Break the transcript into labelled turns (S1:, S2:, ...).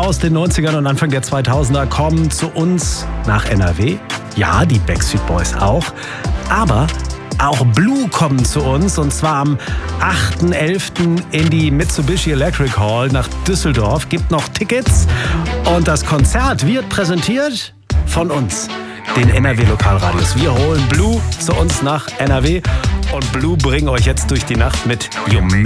S1: aus den 90ern und Anfang der 2000er kommen zu uns nach NRW. Ja, die Backstreet Boys auch. Aber auch Blue kommen zu uns, und zwar am 8.11. in die Mitsubishi Electric Hall nach Düsseldorf. Gibt noch Tickets und das Konzert wird präsentiert von uns, den NRW-Lokalradios. Wir holen Blue zu uns nach NRW und Blue bringen euch jetzt durch die Nacht mit You